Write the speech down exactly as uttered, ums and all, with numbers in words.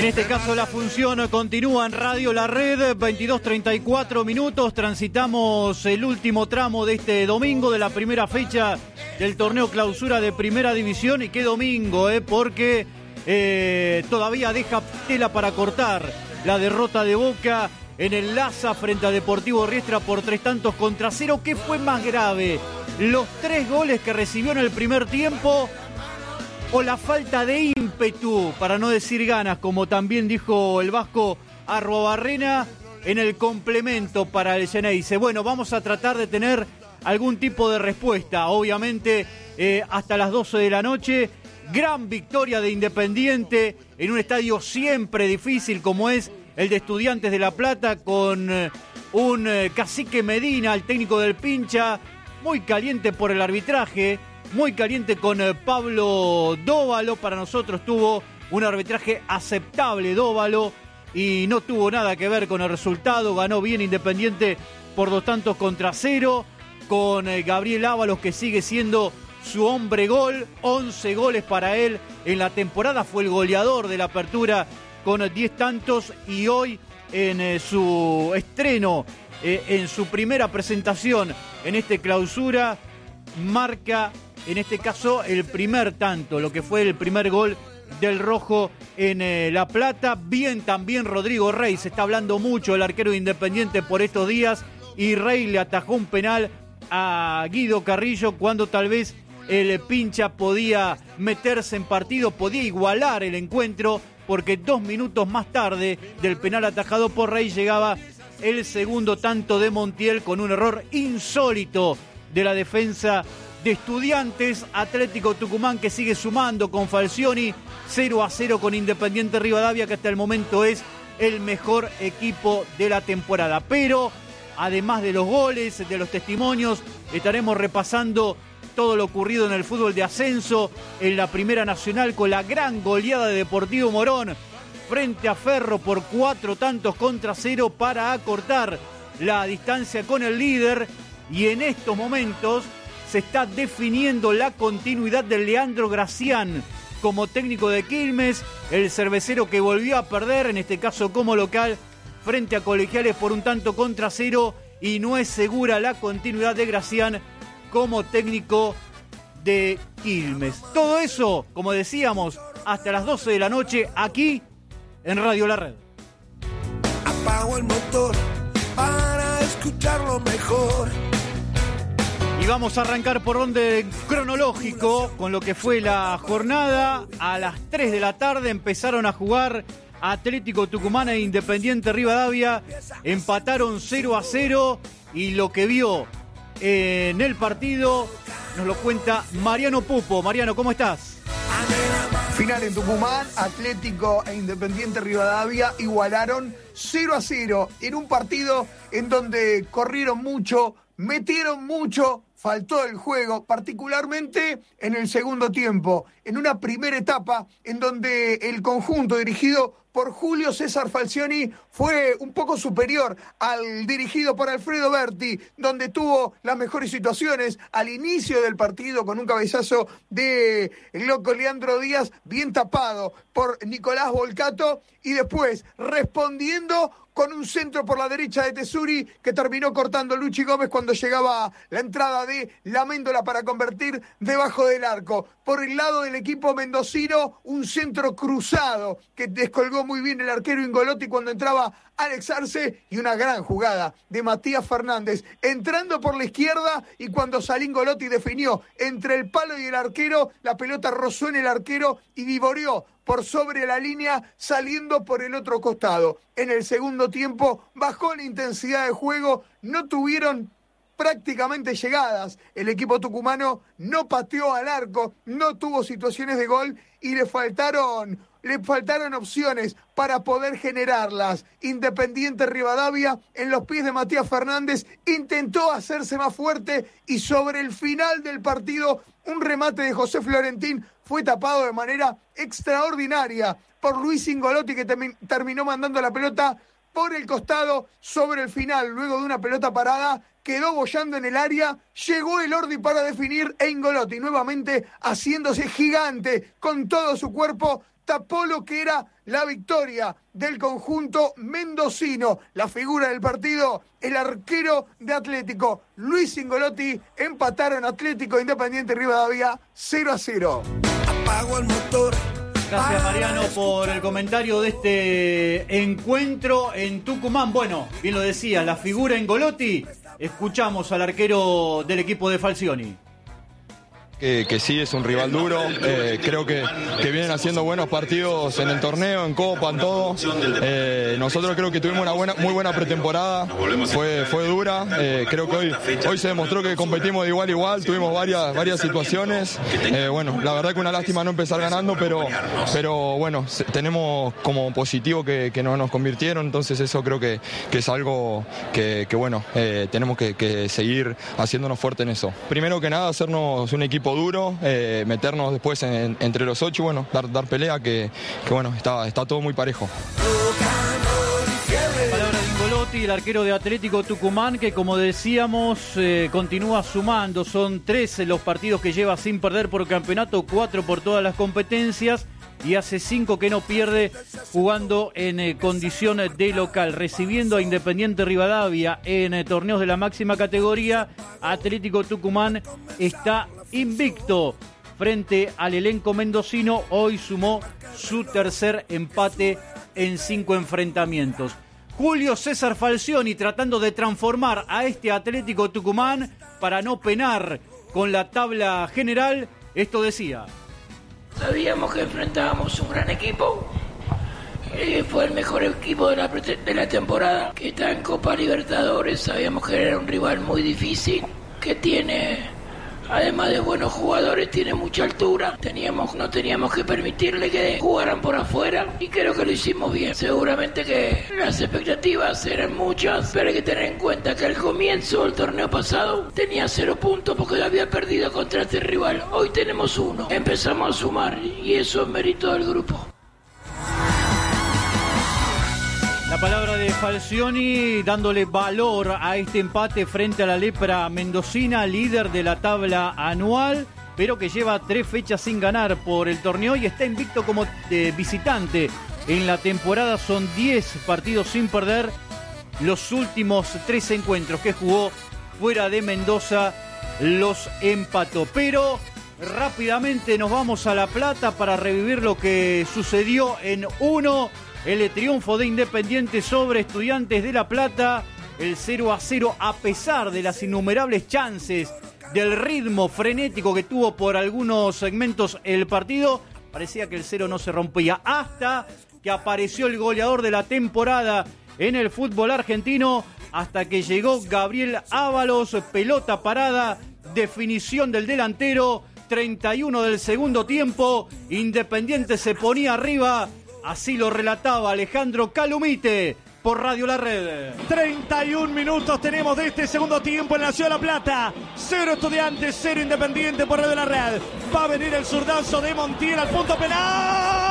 En este caso la función continúa en Radio La Red, veintidós treinta y cuatro minutos, transitamos el último tramo de este domingo de la primera fecha del torneo clausura de Primera División. Y qué domingo, eh, porque eh, todavía deja tela para cortar la derrota de Boca en el Laza frente a Deportivo Riestra por tres tantos contra cero. ¿Qué fue más grave? ¿Los tres goles que recibió en el primer tiempo o la falta de ímpetu, para no decir ganas, como también dijo el vasco Arruabarrena, en el complemento para el Xeneize? Bueno, vamos a tratar de tener algún tipo de respuesta. Obviamente, eh, hasta las doce de la noche, gran victoria de Independiente en un estadio siempre difícil como es el de Estudiantes de La Plata, con eh, un eh, Cacique Medina, el técnico del Pincha, muy caliente por el arbitraje, muy caliente con eh, Pablo Dóvalo. Para nosotros tuvo un arbitraje aceptable Dóvalo y no tuvo nada que ver con el resultado. Ganó bien Independiente por dos tantos contra cero, con eh, Gabriel Ábalos, que sigue siendo su hombre gol, once goles para él en la temporada, fue el goleador de la apertura con diez tantos, y hoy en eh, su estreno, eh, en su primera presentación en este clausura, marca en este caso el primer tanto, lo que fue el primer gol del rojo en eh, La Plata. Bien también Rodrigo Rey, se está hablando mucho el arquero de Independiente por estos días, y Rey le atajó un penal a Guido Carrillo cuando tal vez el Pincha podía meterse en partido, podía igualar el encuentro, porque dos minutos más tarde del penal atajado por Rey llegaba el segundo tanto de Montiel con un error insólito de la defensa de Estudiantes. Atlético Tucumán que sigue sumando con Falcioni, cero a cero con Independiente Rivadavia, que hasta el momento es el mejor equipo de la temporada. Pero además de los goles, de los testimonios, estaremos repasando todo lo ocurrido en el fútbol de ascenso en la Primera Nacional, con la gran goleada de Deportivo Morón frente a Ferro por cuatro tantos contra cero para acortar la distancia con el líder. Y en estos momentos se está definiendo la continuidad de Leandro Gracián como técnico de Quilmes, el cervecero que volvió a perder, en este caso como local, frente a Colegiales por un tanto contra cero, y no es segura la continuidad de Gracián como técnico de Quilmes. Todo eso, como decíamos, hasta las doce de la noche, aquí en Radio La Red. Apago el motor para escucharlo mejor. Y vamos a arrancar por orden cronológico con lo que fue la jornada. A las tres de la tarde empezaron a jugar Atlético Tucumán e Independiente Rivadavia. Empataron cero a cero, y lo que vio en el partido nos lo cuenta Mariano Pupo. Mariano, ¿cómo estás? Final en Tucumán, Atlético e Independiente Rivadavia igualaron cero a cero en un partido en donde corrieron mucho, metieron mucho, faltó el juego, particularmente en el segundo tiempo, en una primera etapa en donde el conjunto dirigido por Julio César Falcioni fue un poco superior al dirigido por Alfredo Berti, donde tuvo las mejores situaciones al inicio del partido con un cabezazo de el loco Leandro Díaz bien tapado por Nicolás Volcato, y después respondiendo con un centro por la derecha de Tesuri que terminó cortando Luchi Gómez cuando llegaba la entrada de La Méndola para convertir debajo del arco. Por el lado del equipo mendocino, un centro cruzado que descolgó muy bien el arquero Ingolotti cuando entraba Alex Arce, y una gran jugada de Matías Fernández entrando por la izquierda, y cuando salió Ingolotti definió entre el palo y el arquero, la pelota rozó en el arquero y vivoreó por sobre la línea saliendo por el otro costado. En el segundo tiempo bajó la intensidad de juego, no tuvieron prácticamente llegadas. El equipo tucumano no pateó al arco, no tuvo situaciones de gol y le faltaron, le faltaron opciones para poder generarlas. Independiente Rivadavia, en los pies de Matías Fernández, intentó hacerse más fuerte y sobre el final del partido un remate de José Florentín fue tapado de manera extraordinaria por Luis Ingolotti, que termi- terminó mandando la pelota por el costado sobre el final. Luego de una pelota parada, quedó boyando en el área, llegó el Ordi para definir, e Ingolotti nuevamente haciéndose gigante con todo su cuerpo, tapó lo que era la victoria del conjunto mendocino. La figura del partido, el arquero de Atlético, Luis Cingolotti. Empataron Atlético e Independiente Rivadavia cero a cero. Apago el motor. Gracias, Mariano, por el comentario de este encuentro en Tucumán. Bueno, bien lo decía, la figura en Golotti. Escuchamos al arquero del equipo de Falcioni. Que, que sí, es un rival duro, eh, creo que, que vienen haciendo buenos partidos en el torneo, en Copa, en todo. Eh, nosotros creo que tuvimos una buena, muy buena pretemporada, fue, fue dura, eh, creo que hoy, hoy se demostró que competimos de igual a igual, tuvimos varias, varias situaciones. Eh, bueno, la verdad que una lástima no empezar ganando, pero, pero bueno, tenemos como positivo que, que no nos convirtieron, entonces eso creo que, que es algo que, que bueno, eh, tenemos que, que seguir haciéndonos fuerte en eso. Primero que nada, hacernos un equipo duro, eh, meternos después en, entre los ocho y bueno, dar, dar pelea, que, que bueno, está, está todo muy parejo. Palabra de Ingolotti, el arquero de Atlético Tucumán, que como decíamos eh, continúa sumando. Son trece los partidos que lleva sin perder por campeonato, cuatro por todas las competencias, y hace cinco que no pierde jugando en eh, condición de local, recibiendo a Independiente Rivadavia en eh, torneos de la máxima categoría. Atlético Tucumán está invicto frente al elenco mendocino. Hoy sumó su tercer empate en cinco enfrentamientos. Julio César Falcioni tratando de transformar a este Atlético Tucumán para no penar con la tabla general. Esto decía: sabíamos que enfrentábamos un gran equipo. Eh, fue el mejor equipo de la, de la temporada, que está en Copa Libertadores. Sabíamos que era un rival muy difícil, que tiene, además de buenos jugadores, tiene mucha altura. Teníamos, no teníamos que permitirle que jugaran por afuera, y creo que lo hicimos bien. Seguramente que las expectativas eran muchas, pero hay que tener en cuenta que al comienzo del torneo pasado tenía cero puntos porque había perdido contra este rival. Hoy tenemos uno. Empezamos a sumar y eso es mérito del grupo. La palabra de Falcioni dándole valor a este empate frente a la Lepra mendocina, líder de la tabla anual, pero que lleva tres fechas sin ganar por el torneo y está invicto como eh, visitante en la temporada. Son diez partidos sin perder. Los últimos tres encuentros que jugó fuera de Mendoza los empató. Pero rápidamente nos vamos a La Plata para revivir lo que sucedió en uno. El triunfo de Independiente sobre Estudiantes de La Plata, el cero a cero, a pesar de las innumerables chances, del ritmo frenético que tuvo por algunos segmentos el partido. Parecía que el cero no se rompía, hasta que apareció el goleador de la temporada en el fútbol argentino, hasta que llegó Gabriel Ábalos, pelota parada, definición del delantero, treinta y uno del segundo tiempo, Independiente se ponía arriba. Así lo relataba Alejandro Calumite por Radio La Red. treinta y un minutos tenemos de este segundo tiempo en la Ciudad de La Plata. Cero Estudiantes, cero Independiente por Radio La Red. Va a venir el zurdazo de Montiel al punto penal.